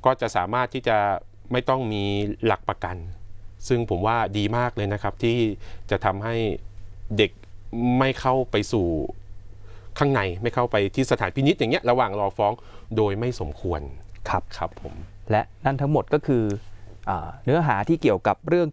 ก็จะสามารถที่จะไม่ต้องมีหลักประกันซึ่งผมว่าดีมากเลยนะครับที่จะทำให้เด็กไม่เข้าไปสู่ข้างในไม่เข้าไปที่สถานพินิจอย่างเงี้ยระหว่างรอฟ้องโดยไม่สมควรครับผมและนั่นทั้งหมดก็คือเนื้อหาที่เกี่ยวกับเรื่อง